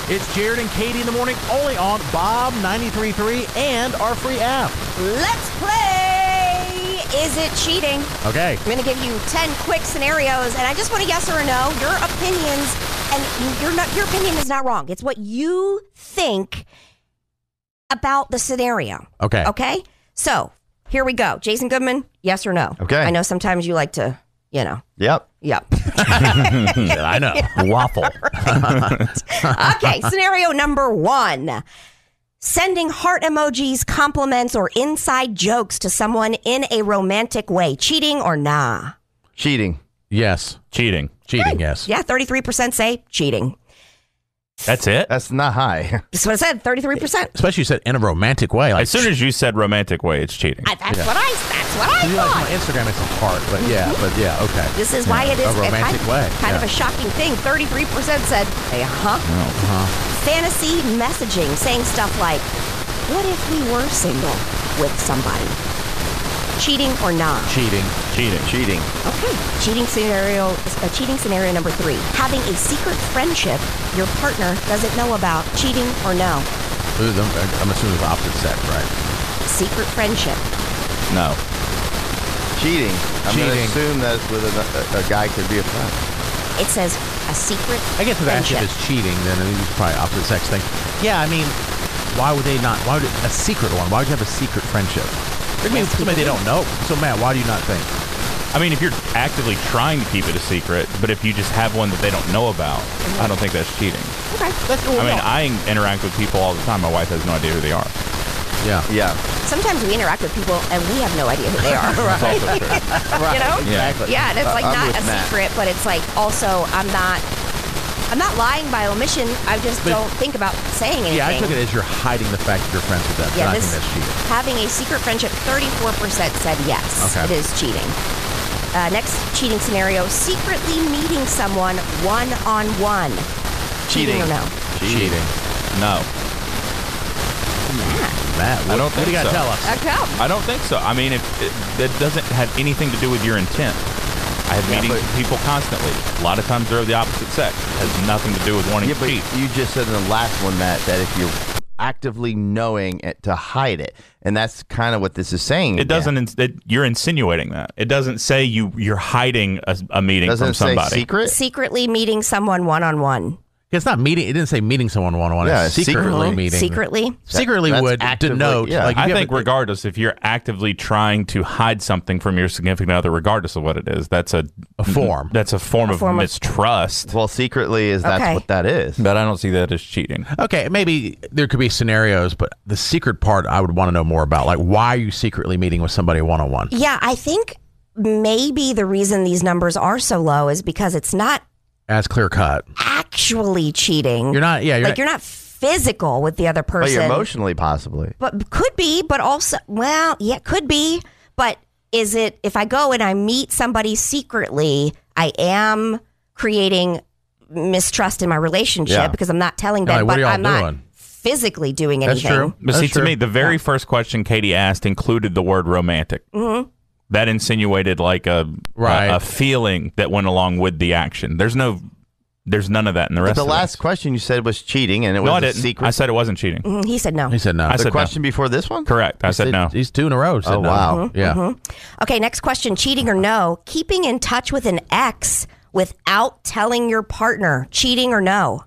It's Jared and Katie in the morning, only on Bob 93.3 and our free app. Let's play Is It Cheating? Okay. I'm going to give you 10 quick scenarios, and I just want a yes or a no. Your opinions, and your opinion is not wrong. It's what you think about the scenario. Okay. Okay? So, here we go. Jason Goodman, yes or no? Okay. I know sometimes you like to, Yep. Yep. I know. Waffle. Okay, scenario number 1. Sending heart emojis, compliments, or inside jokes to someone in a romantic way. Cheating or nah? Cheating. Yes. Cheating. Cheating, yes. Yeah, 33% say cheating. That's it? That's not high. That's what I said, 33%. Especially you said in a romantic way. Like, As soon as you said romantic way, it's cheating. That's what I you like thought. my Instagram, it's a heart, but yeah, okay. This is why it is a romantic way. kind of Yeah. a shocking thing. 33% said, hey, fantasy messaging, saying stuff like, what if we were single with somebody? Cheating or not? Cheating. Cheating. Okay. Cheating scenario number 3. Having a secret friendship your partner doesn't know about. Cheating or no? I'm assuming it's opposite sex, right? Secret friendship. No. Cheating. I'm going to Cheating. assume that with a guy could be a friend. It says a secret I guess if friendship. it's cheating, then it's probably opposite sex thing. Yeah, I mean, why would a secret one? Why would you have a secret friendship? I mean, somebody they don't know. So, Matt, why do you not think? I mean, if you're actively trying to keep it a secret, but if you just have one that they don't know about, I don't think that's cheating. Okay. I mean, I interact with people all the time. My wife has no idea who they are. Yeah. Yeah. Sometimes we interact with people and we have no idea who they are. That's also true. You know? Yeah. Exactly. Yeah, and it's like I'm not with a Matt. secret, but it's like also I'm not lying by omission. I just don't think about saying anything. Yeah, I took it as you're hiding the fact that you're friends with them. Yeah, I think that's cheating. having a secret friendship, 34% said yes. Okay. It is cheating. Next cheating scenario, secretly meeting someone one-on-one. Cheating or no? Cheating. No. Matt, I don't what do you think got to so. tell us? Okay. I don't think so. I mean, that doesn't have anything to do with your intent. I have meetings with people constantly. A lot of times they're of the opposite sex. It has nothing to do with wanting Yeah, to but cheat. you just said in the last one, Matt, that if you're actively knowing it, to hide it, and that's kind of what this is saying. It doesn't. You're insinuating that. It doesn't say you're hiding a meeting Doesn't from it say somebody. secret? Secretly meeting someone one-on-one. It's not meeting. It didn't say meeting someone one-on-one. Yeah, It's secretly secretly. meeting. Secretly? Secretly That's would actively- denote. yeah. Like if I you have think a- regardless, if you're actively trying to hide something from your significant other, regardless of what it is, that's a form. That's a form of mistrust. Well, secretly that's Okay. what that is. But I don't see that as cheating. Okay, maybe there could be scenarios, but the secret part I would want to know more about. Like, why are you secretly meeting with somebody one-on-one? Yeah, I think maybe the reason these numbers are so low is because it's not As clear cut. actually cheating. You're not. Yeah, you're not physical with the other But person. you're emotionally, possibly. But could be, but also, well, yeah, could be. But is it, if I go and I meet somebody secretly, I am creating mistrust in my relationship Yeah. because I'm not telling them, Like, what but are y'all I'm not doing? physically doing That's anything. true. But That's see, true. to me, the very first question Katie asked included the word romantic. Mm-hmm. That insinuated like a feeling that went along with the action. There's none of that in the But rest the of last it. question you said was cheating, and it was No, I a didn't. secret. I said it wasn't cheating. Mhm, he said no. He said no. I the said question before this one? Correct. I said no. He's 2 in a row. Said Oh, no. wow. Yeah. Okay, next question. Cheating or no? Keeping in touch with an ex without telling your partner. Cheating or no?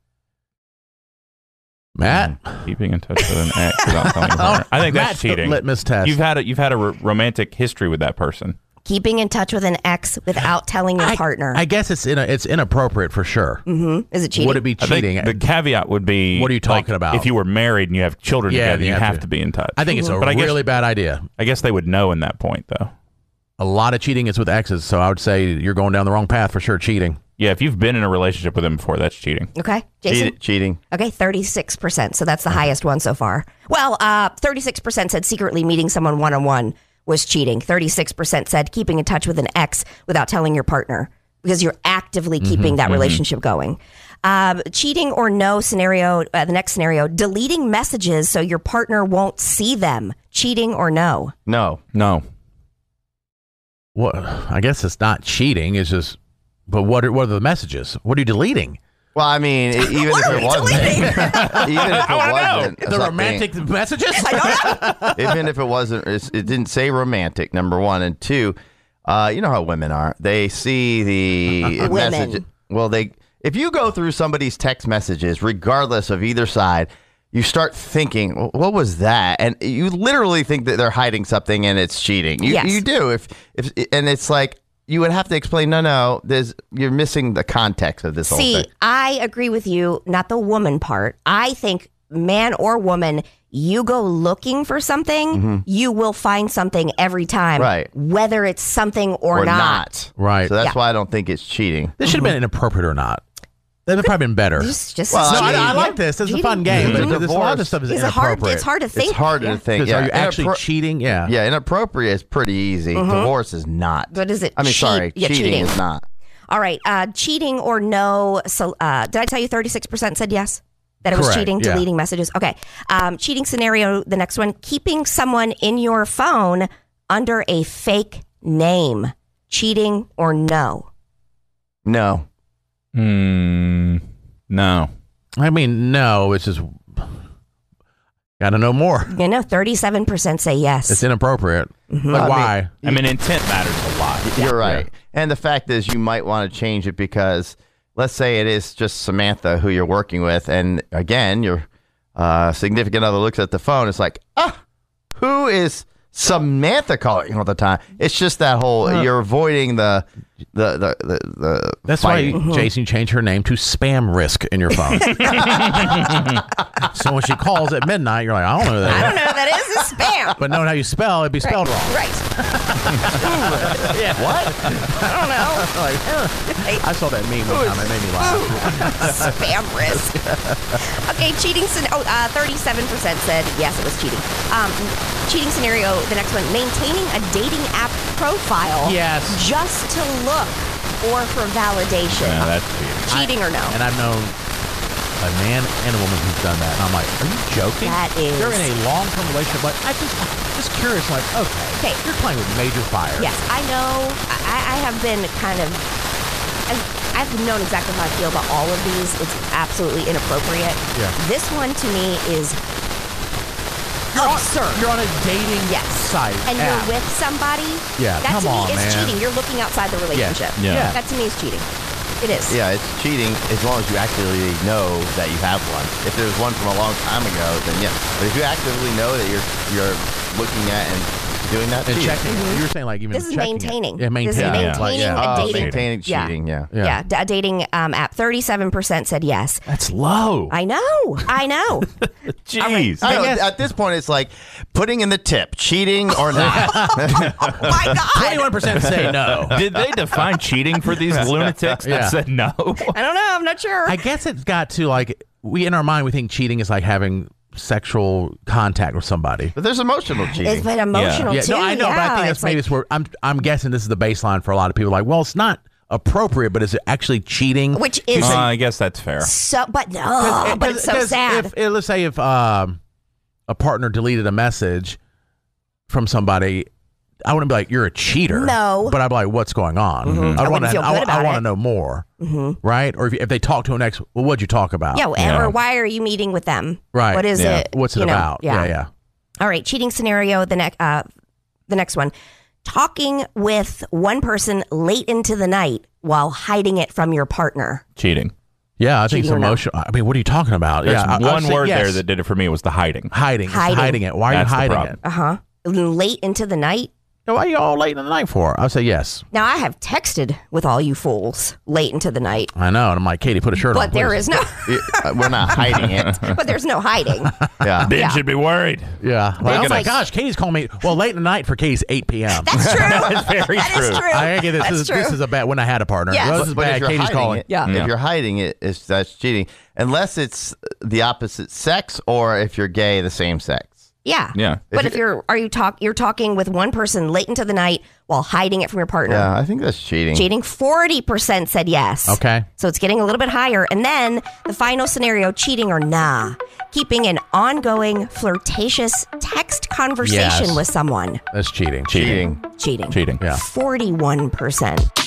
Matt. Keeping in touch with an ex without telling your partner. I think that's Matt's the cheating. litmus test. You've had a romantic history with that person. Keeping in touch with an ex without telling your partner. I guess it's inappropriate for sure. Is it cheating? Would it be I think cheating? the caveat would be, What are you talking like, about? If you were married and you have children Yeah, together, you you have have to. to be in touch. I think it's a But I guess- really bad idea. I guess they would know in that point, though. A lot of cheating is with exes, so I would say you're going down the wrong path for sure. Cheating. Yeah, if you've been in a relationship with them before, that's cheating. Okay, Jason? Cheating. Okay, 36%. So that's the highest one so far. Well, 36% said secretly meeting someone one-on-one was cheating. 36% said keeping in touch with an ex without telling your partner because you're actively keeping that relationship going. Cheating or no scenario, the next scenario, deleting messages so your partner won't see them. Cheating or no? No. What? I guess it's not cheating. It's just. But what are the messages? What are you deleting? Well, I mean, even if it wasn't, The romantic messages? I don't know. even if it wasn't, it didn't say romantic, number one. And two, you know how women are. They see the message. Well, if you go through somebody's text messages, regardless of either side, you start thinking, well, what was that? And you literally think that they're hiding something and it's cheating. You do. If and it's like, you would have to explain, no, you're missing the context of this whole thing. See, I agree with you, not the woman part. I think man or woman, you go looking for something, you will find something every time. Right. Whether it's something or not. Right. So that's why I don't think it's cheating. This should have been inappropriate or not. That would have probably been better. I like this. It's a fun game. But a lot of this stuff is inappropriate. It's hard to think. It's harder to think. Are you actually cheating? Yeah. Yeah, inappropriate is pretty easy. Divorce is not. But is it? Cheating is not. All right. Cheating or no. So, did I tell you 36% said yes? That it was Correct, cheating, deleting messages. Okay. Cheating scenario, the next one. Keeping someone in your phone under a fake name. Cheating or no? No. No. I mean, no. It's just got to know more. 37% say yes. It's inappropriate. Like, why? I mean, intent matters a lot. You're right. And the fact is, you might want to change it because, let's say it is just Samantha who you're working with, and again, your significant other looks at the phone. It's like, who is Samantha calling all the time? It's just that whole you're avoiding the That's fighting. why Jason changed her name to Spam Risk in your phone. So when she calls at midnight, you're like, I don't know who that is. I don't know who that is. It's spam. But knowing how you spell, it'd be spelled wrong. Right. Yeah. What? I don't know. I saw that meme one time. It made me laugh. Spam risk. Okay, cheating. 37% said yes, it was cheating. Cheating scenario, the next one. Maintaining a dating app profile. Yes. Just to look or for validation. Yeah, that's cheating. Cheating or no? And I've known a man and a woman who's done that. And I'm like, are you joking? That is. They're in a long-term relationship. Like, I'm just curious, like, okay, you're playing with major fire. Yes, I know. I have been kind of. I've known exactly how I feel about all of these. It's absolutely inappropriate. Yeah. This one to me is absurd. You're on a dating site. And app. you're with somebody. Yeah, that come to me on, is man. cheating. You're looking outside the relationship. Yeah. That to me is cheating. It is. Yeah, it's cheating as long as you actively know that you have one. If there's one from a long time ago, then yeah. But if you actively know that you're looking at and doing that, and cheating. checking. You were saying like even This is checking maintaining. It. Yeah, This is maintaining. maintaining a dating. Maintaining cheating. Yeah. Yeah, a dating app. 37% said yes. That's low. I know. Jeez. I know, at this point, it's like putting in the tip, cheating or not. Oh my God. 21% say no. Did they define cheating for these lunatics that Yeah. said no? I don't know. I'm not sure. I guess it's got to like in our mind we think cheating is like having sexual contact with somebody. But there's emotional cheating. It's been emotional too. No, I know, but I think that's maybe it's where I'm guessing this is the baseline for a lot of people. Like, well, it's not appropriate, but is it actually cheating? Which is I guess that's fair. so, but no, but it's so sad. Let's say if a partner deleted a message from somebody, I wouldn't be like, you're a cheater. No. But I'd be like, what's going on? I wouldn't feel good about I want it. to know more. Right? Or if they talk to an ex, well, what'd you talk about? Yeah, or why are you meeting with them? Right. What is it? What's it You know, about? Yeah. All right, cheating scenario. The next one. Talking with one person late into the night while hiding it from your partner. Cheating. Yeah, I think it's Cheating or no? emotional. I mean, what are you talking about? There's I one would say word yes. there that did it for me. It was the hiding. Hiding. It's hiding it. Why are That's you the hiding problem. it? Late into the night. Why are you all late in the night for? I would say yes. Now I have texted with all you fools late into the night, I know. And I'm like, Katie, put a shirt on. but there please. is no. We're not hiding it. But there's no hiding. Yeah. Ben should be worried. Yeah. Like, oh at my us. gosh, Katie's calling me. Well, late in the night for Katie's 8 p.m. That's true. That's very That is true. true. I get this. That's true. This is a bad when I had a partner. Yes. Well, this is But if bad. you're Katie's hiding calling. it, Yeah. if you're hiding it, that's cheating. Unless it's the opposite sex, or if you're gay, the same sex. Yeah. Yeah. But if you're talking with one person late into the night while hiding it from your partner. Yeah, I think that's cheating. Cheating, 40% said yes. Okay. So it's getting a little bit higher. And then the final scenario, cheating or nah. Keeping an ongoing flirtatious text conversation Yes. with someone. That's cheating. Cheating. Cheating. Cheating. Yeah. 41%.